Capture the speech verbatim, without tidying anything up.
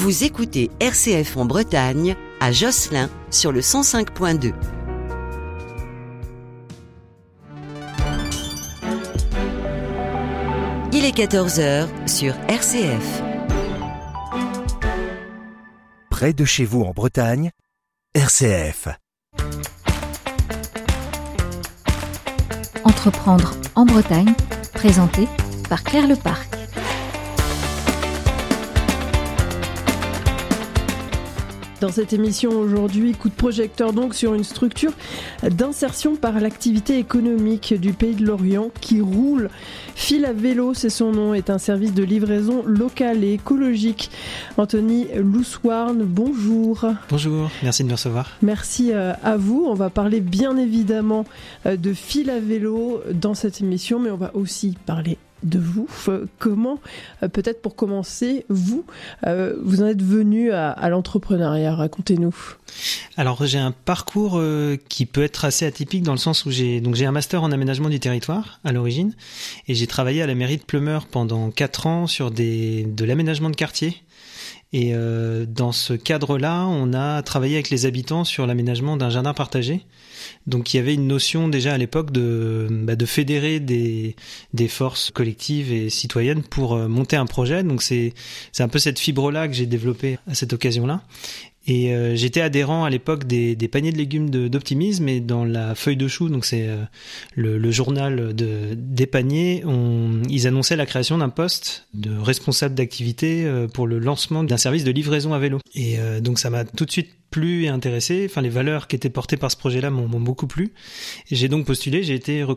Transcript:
Vous écoutez R C F en Bretagne, à Josselin, sur le cent cinq point deux. Il est quatorze heures sur R C F. Près de chez vous en Bretagne, R C F. Entreprendre en Bretagne, présenté par Claire Leparc. Dans cette émission aujourd'hui, coup de projecteur donc sur une structure d'insertion par l'activité économique du Pays de Lorient qui roule. Fil à vélo, c'est son nom, est un service de livraison local et écologique. Anthony Louswarn, bonjour. Bonjour, merci de me recevoir. Merci à vous. On va parler bien évidemment de fil à vélo dans cette émission, mais on va aussi parler de vous. Comment, peut-être pour commencer, vous, euh, vous en êtes venu à, à l'entrepreneuriat, racontez-nous. Alors j'ai un parcours euh, qui peut être assez atypique dans le sens où j'ai donc j'ai un master en aménagement du territoire à l'origine et j'ai travaillé à la mairie de Pleumeur pendant quatre ans sur des de l'aménagement de quartier. Et euh, dans ce cadre-là, on a travaillé avec les habitants sur l'aménagement d'un jardin partagé. Donc il y avait une notion déjà à l'époque de, bah, de fédérer des, des forces collectives et citoyennes pour euh, monter un projet. Donc c'est, c'est un peu cette fibre-là que j'ai développée à cette occasion-là. Et euh, j'étais adhérent à l'époque des, des paniers de légumes de, d'Optimisme, et dans la feuille de chou, donc c'est euh, le, le journal de, des paniers, on, ils annonçaient la création d'un poste de responsable d'activité euh, pour le lancement d'un service de livraison à vélo. Et euh, donc ça m'a tout de suite plu et intéressé. Enfin, les valeurs qui étaient portées par ce projet-là m'ont, m'ont beaucoup plu. Et j'ai donc postulé, j'ai été